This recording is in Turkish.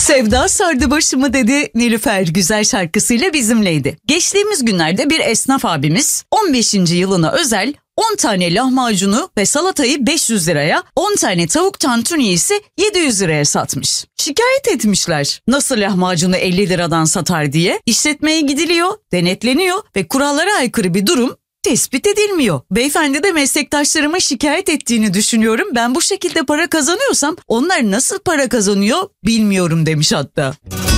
Sevda sardı başımı dedi Nilüfer güzel şarkısıyla bizimleydi. Geçtiğimiz günlerde bir esnaf abimiz 15. yılına özel 10 tane lahmacunu ve salatayı 500 liraya, 10 tane tavuk tantuniyi ise 700 liraya satmış. Şikayet etmişler. Nasıl lahmacunu 50 liradan satar diye. İşletmeye gidiliyor, denetleniyor ve kurallara aykırı bir durum tespit edilmiyor. Beyefendi de meslektaşlarıma şikayet ettiğini düşünüyorum. Ben bu şekilde para kazanıyorsam onlar nasıl para kazanıyor bilmiyorum demiş hatta.